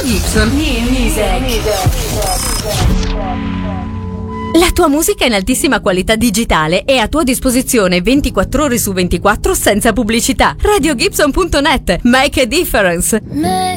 Gibson. New music. La tua musica in altissima qualità digitale è a tua disposizione 24 ore su 24 senza pubblicità. RadioGibson.net. Make a difference.